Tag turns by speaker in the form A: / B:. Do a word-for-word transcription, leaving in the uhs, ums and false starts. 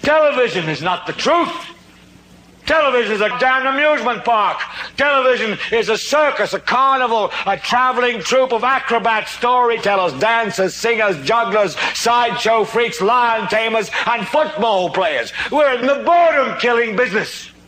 A: Television is not the truth. Television is a damn amusement park. Television is a circus, a carnival, a traveling troupe of acrobats, storytellers, dancers, singers, jugglers, sideshow freaks, lion tamers, and football players. We're in the boredom-killing business.